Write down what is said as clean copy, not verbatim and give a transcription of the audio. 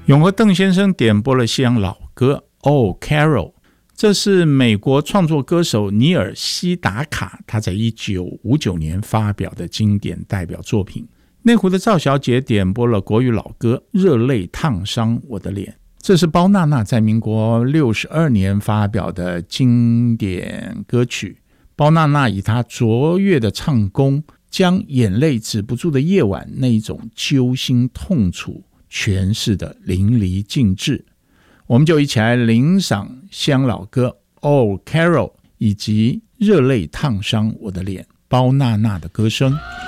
永和邓先生点播了西洋老歌 Oh Carol， 这是美国创作歌手尼尔·西达卡他在1959年发表的经典代表作品。内湖的赵小姐点播了国语老歌热泪烫伤我的脸，这是包娜娜在民国62年发表的经典歌曲。包娜娜以她卓越的唱功，将眼泪止不住的夜晚那一种揪心痛楚诠释的淋漓尽致。我们就一起来欣赏西洋老歌 Oh Carol 以及热泪烫伤我的脸，包娜娜的歌声。